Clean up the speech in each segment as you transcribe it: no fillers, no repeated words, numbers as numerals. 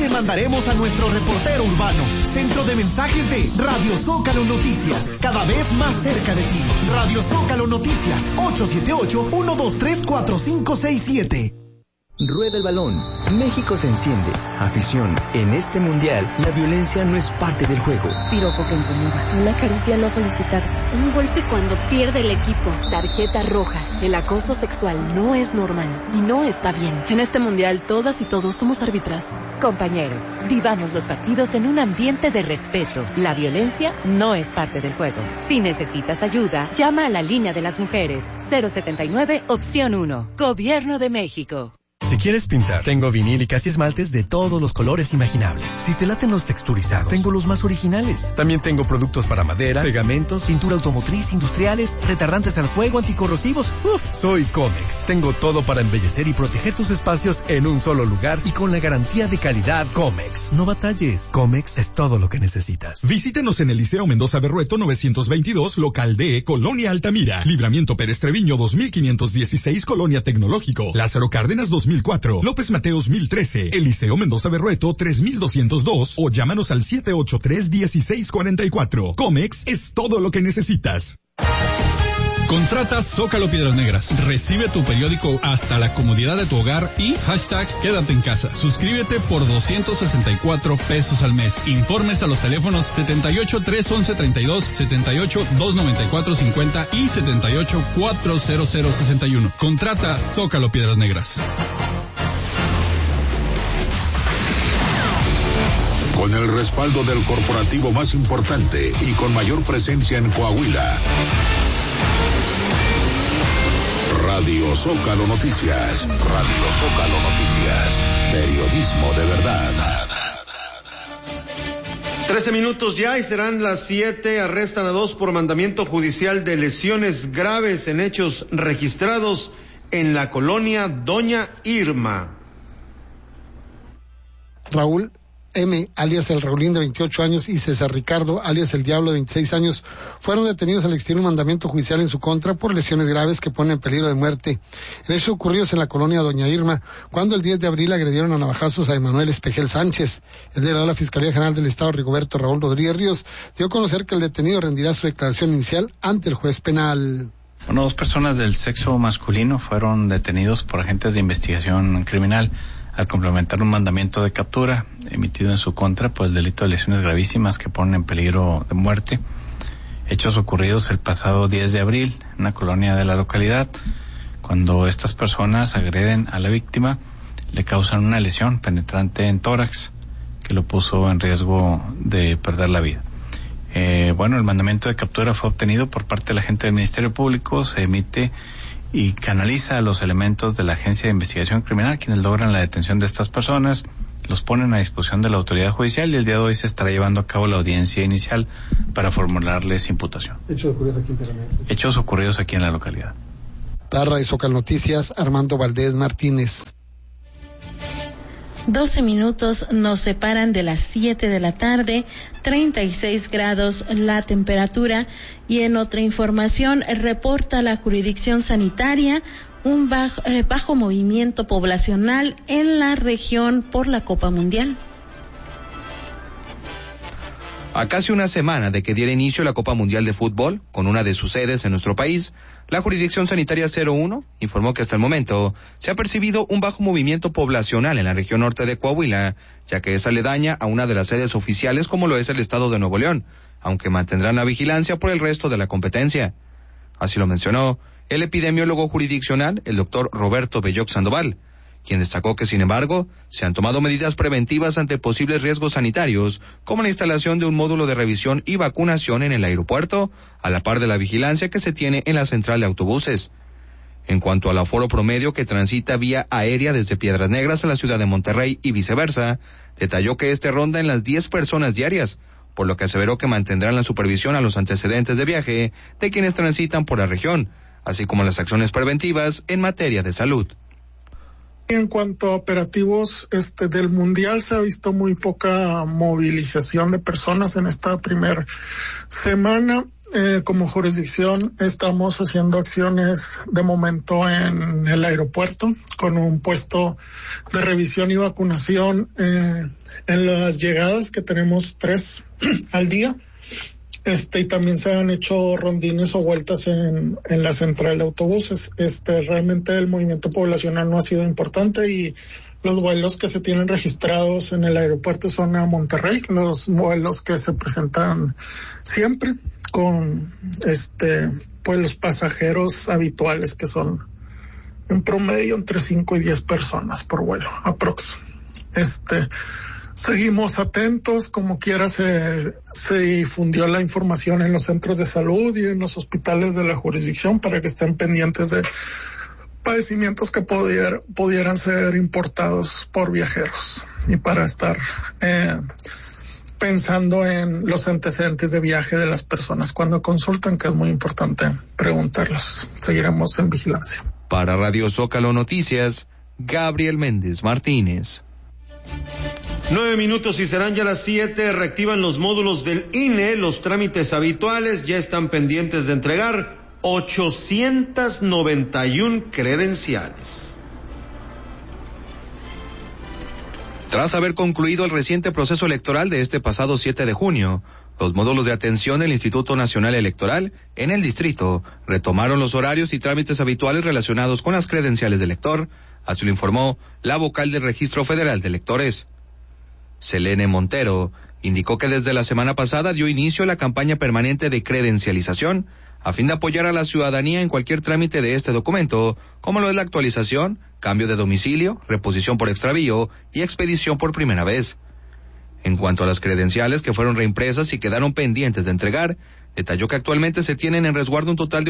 te mandaremos a nuestro reportero urbano. Centro de mensajes de Radio Zócalo Noticias, cada vez más cerca de ti. Radio Zócalo Noticias, 878-123-4567. Rueda el balón. México se enciende. Afición. En este mundial, la violencia no es parte del juego. Piropo que incomoda. Una caricia no solicitada. Un golpe cuando pierde el equipo. Tarjeta roja. El acoso sexual no es normal y no está bien. En este mundial, todas y todos somos árbitras. Compañeros, vivamos los partidos en un ambiente de respeto. La violencia no es parte del juego. Si necesitas ayuda, llama a la línea de las mujeres. 079, opción 1. Gobierno de México. Si quieres pintar, tengo vinílicas y esmaltes de todos los colores imaginables. Si te laten los texturizados, tengo los más originales. También tengo productos para madera, pegamentos, pintura automotriz, industriales, retardantes al fuego, anticorrosivos. Soy Comex. Tengo todo para embellecer y proteger tus espacios en un solo lugar y con la garantía de calidad Comex. No batalles. Comex es todo lo que necesitas. Visítenos en el Liceo Mendoza Berrueto 922, local D, Colonia Altamira. Libramiento Pérez Treviño 2516, Colonia Tecnológico. Lázaro Cárdenas 2004, López Mateos 1013, Eliseo Mendoza Berrueto 3202 o llámanos al 783-1644. Comex es todo lo que necesitas. Contrata Zócalo Piedras Negras. Recibe tu periódico hasta la comodidad de tu hogar y hashtag quédate en casa. Suscríbete por 264 pesos al mes. Informes a los teléfonos 78-311-32, 78-294-50 y 78-40061. Contrata Zócalo Piedras Negras. Con el respaldo del corporativo más importante y con mayor presencia en Coahuila. Radio Zócalo Noticias. Radio Zócalo Noticias. Periodismo de verdad. 13 minutos ya y serán las 7. Arrestan a 2 por mandamiento judicial de lesiones graves en hechos registrados en la colonia Doña Irma. Raúl M., alias el Raulín, de 28 años, y César Ricardo, alias el Diablo, de 26 años, fueron detenidos al extinguir un mandamiento judicial en su contra por lesiones graves que ponen en peligro de muerte. En hechos ocurridos en la colonia Doña Irma, cuando el 10 de abril agredieron a navajazos a Emanuel Espejel Sánchez. El delegado de la Fiscalía General del Estado, Rigoberto Raúl Rodríguez Ríos, dio a conocer que el detenido rendirá su declaración inicial ante el juez penal. Bueno, 2 personas del sexo masculino fueron detenidos por agentes de investigación criminal al complementar un mandamiento de captura emitido en su contra por el delito de lesiones gravísimas que ponen en peligro de muerte. Hechos ocurridos el pasado 10 de abril en una colonia de la localidad, cuando estas personas agreden a la víctima, le causan una lesión penetrante en tórax que lo puso en riesgo de perder la vida. El mandamiento de captura fue obtenido por parte del agente del Ministerio Público, se emite y canaliza a los elementos de la Agencia de Investigación Criminal, quienes logran la detención de estas personas, los ponen a disposición de la autoridad judicial y el día de hoy se estará llevando a cabo la audiencia inicial para formularles imputación. Hechos ocurridos aquí en la localidad. Tarra y Zócalo Noticias, Armando Valdés Martínez. 12 minutos nos separan de las 7 de la tarde, 36 grados la temperatura, y en otra información reporta la jurisdicción sanitaria un bajo movimiento poblacional en la región por la Copa Mundial. A casi una semana de que diera inicio la Copa Mundial de Fútbol, con una de sus sedes en nuestro país, la Jurisdicción Sanitaria 01 informó que hasta el momento se ha percibido un bajo movimiento poblacional en la región norte de Coahuila, ya que es aledaña a una de las sedes oficiales como lo es el estado de Nuevo León, aunque mantendrán la vigilancia por el resto de la competencia. Así lo mencionó el epidemiólogo jurisdiccional, el doctor Roberto Belloc Sandoval, quien destacó que, sin embargo, se han tomado medidas preventivas ante posibles riesgos sanitarios, como la instalación de un módulo de revisión y vacunación en el aeropuerto, a la par de la vigilancia que se tiene en la central de autobuses. En cuanto al aforo promedio que transita vía aérea desde Piedras Negras a la ciudad de Monterrey y viceversa, detalló que ronda en las 10 personas diarias, por lo que aseveró que mantendrán la supervisión a los antecedentes de viaje de quienes transitan por la región, así como las acciones preventivas en materia de salud. En cuanto a operativos del Mundial, se ha visto muy poca movilización de personas en esta primera semana. como jurisdicción estamos haciendo acciones de momento en el aeropuerto con un puesto de revisión y vacunación en las llegadas, que tenemos 3 al día. Y también se han hecho rondines o vueltas en la central de autobuses. Realmente el movimiento poblacional no ha sido importante y los vuelos que se tienen registrados en el aeropuerto son a Monterrey, los vuelos que se presentan siempre con pues los pasajeros habituales, que son en promedio entre 5 y 10 personas por vuelo, aprox. Seguimos atentos, como quiera se difundió la información en los centros de salud y en los hospitales de la jurisdicción para que estén pendientes de padecimientos que pudieran ser importados por viajeros y para estar pensando en los antecedentes de viaje de las personas cuando consultan, que es muy importante preguntarlos. Seguiremos en vigilancia. Para Radio Zócalo Noticias, Gabriel Méndez Martínez. 9 minutos y serán ya las 7. Reactivan los módulos del INE. Los trámites habituales ya están pendientes de entregar 891 credenciales. Tras haber concluido el reciente proceso electoral de este pasado 7 de junio, los módulos de atención del Instituto Nacional Electoral en el distrito retomaron los horarios y trámites habituales relacionados con las credenciales de elector, así lo informó la vocal del Registro Federal de Electores. Selene Montero indicó que desde la semana pasada dio inicio a la campaña permanente de credencialización a fin de apoyar a la ciudadanía en cualquier trámite de este documento, como lo es la actualización, cambio de domicilio, reposición por extravío y expedición por primera vez. En cuanto a las credenciales que fueron reimpresas y quedaron pendientes de entregar, detalló que actualmente se tienen en resguardo un total de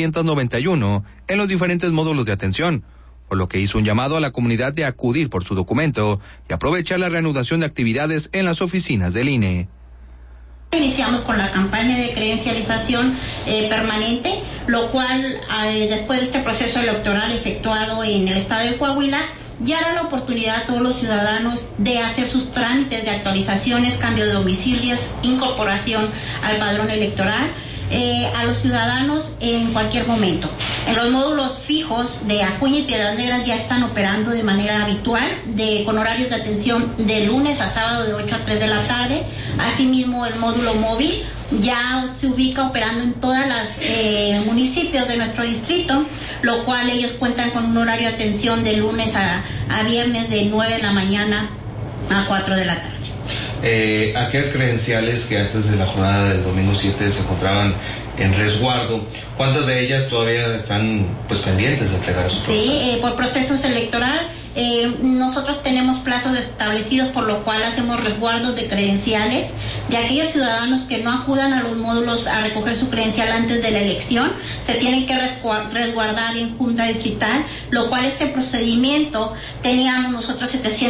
891 en los diferentes módulos de atención, por lo que hizo un llamado a la comunidad de acudir por su documento y aprovechar la reanudación de actividades en las oficinas del INE. Iniciamos con la campaña de credencialización permanente, lo cual después de este proceso electoral efectuado en el estado de Coahuila, ya da la oportunidad a todos los ciudadanos de hacer sus trámites de actualizaciones, cambio de domicilios, incorporación al padrón electoral, a los ciudadanos en cualquier momento. En los módulos fijos de Acuña y Piedras Negras ya están operando de manera habitual, con horarios de atención de lunes a sábado de 8 a 3 de la tarde. Asimismo, el módulo móvil ya se ubica operando en todas las municipios de nuestro distrito, lo cual ellos cuentan con un horario de atención de lunes a viernes de 9 de la mañana a 4 de la tarde. Aquellas credenciales que antes de la jornada del domingo 7 se encontraban en resguardo, ¿cuántas de ellas todavía están pendientes de entregar su Sí, por procesos electoral, nosotros tenemos plazos establecidos, por lo cual hacemos resguardos de credenciales de aquellos ciudadanos que no acudan a los módulos a recoger su credencial antes de la elección. Se tienen que resguardar en Junta Distrital, lo cual este procedimiento teníamos nosotros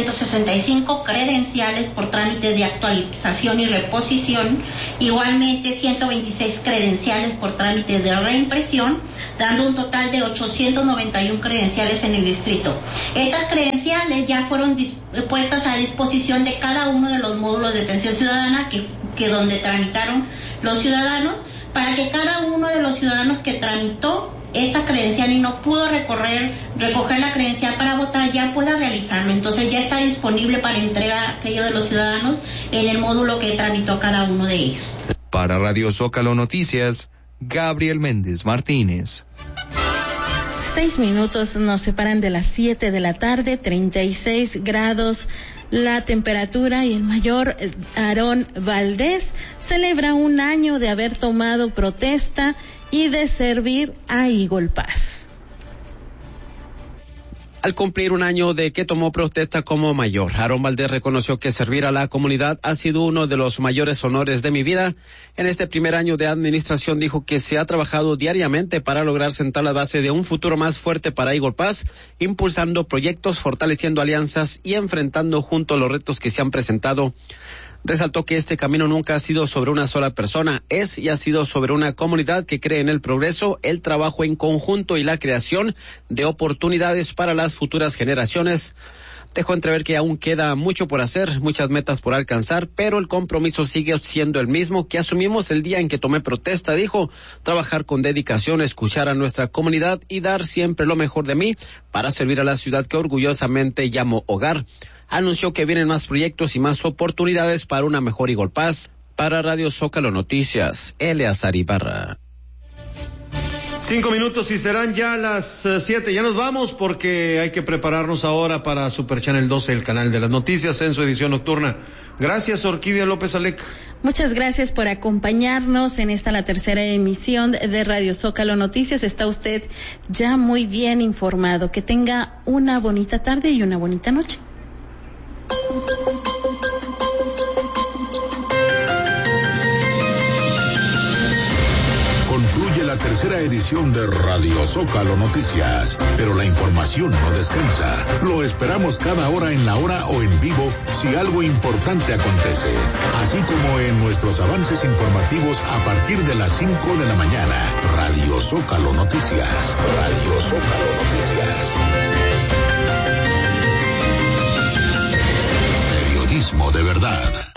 765 credenciales por trámites de actualización y reposición, igualmente 126 credenciales por trámites de reimpresión, dando un total de 891 credenciales en el distrito. Estas credenciales ya fueron puestas a disposición de cada uno de los módulos de atención ciudadana que donde tramitaron los ciudadanos, para que cada uno de los ciudadanos que tramitó esta credencial y no pudo recoger la credencial para votar ya pueda realizarlo. Entonces ya está disponible para entrega a aquellos de los ciudadanos en el módulo que tramitó cada uno de ellos. Para Radio Zócalo Noticias, Gabriel Méndez Martínez. 6 minutos nos separan de las 7 de la tarde, 36 grados la temperatura, y el mayor Aarón Valdés celebra un año de haber tomado protesta y de servir a Eagle Pass. Al cumplir un año de que tomó protesta como mayor, Aarón Valdés reconoció que servir a la comunidad ha sido uno de los mayores honores de mi vida. En este primer año de administración dijo que se ha trabajado diariamente para lograr sentar la base de un futuro más fuerte para Eagle Pass, impulsando proyectos, fortaleciendo alianzas y enfrentando juntos los retos que se han presentado. Resaltó que este camino nunca ha sido sobre una sola persona, es y ha sido sobre una comunidad que cree en el progreso, el trabajo en conjunto y la creación de oportunidades para las futuras generaciones. Dejó entrever que aún queda mucho por hacer, muchas metas por alcanzar, pero el compromiso sigue siendo el mismo que asumimos el día en que tomé protesta, dijo, trabajar con dedicación, escuchar a nuestra comunidad y dar siempre lo mejor de mí para servir a la ciudad que orgullosamente llamo hogar. Anunció que vienen más proyectos y más oportunidades para una mejor Igolpaz. Para Radio Zócalo Noticias, Eleazar Ibarra. 5 minutos y serán ya las 7. Ya nos vamos porque hay que prepararnos ahora para Super Channel 12, el canal de las noticias, en su edición nocturna. Gracias, Orquídea López Alec. Muchas gracias por acompañarnos en esta, la tercera emisión de Radio Zócalo Noticias. Está usted ya muy bien informado. Que tenga una bonita tarde y una bonita noche. Concluye la tercera edición de Radio Zócalo Noticias, pero la información no descansa. Lo esperamos cada hora en la hora o en vivo si algo importante acontece, así como en nuestros avances informativos a partir de las 5 de la mañana. Radio Zócalo Noticias. Radio Zócalo Noticias. Periodismo de verdad.